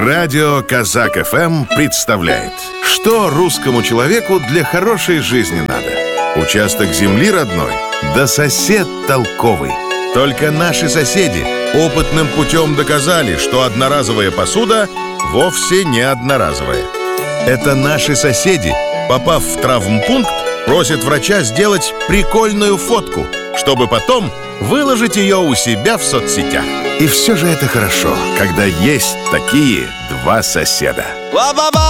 Радио Казак ФМ представляет, что русскому человеку для хорошей жизни надо. Участок земли родной, да сосед толковый. Только наши соседи опытным путем доказали, что одноразовая посуда вовсе не одноразовая. Это наши соседи, попав в травмпункт, просят врача сделать прикольную фотку, чтобы потом выложить ее у себя в соцсетях. И все же это хорошо, когда есть такие два соседа.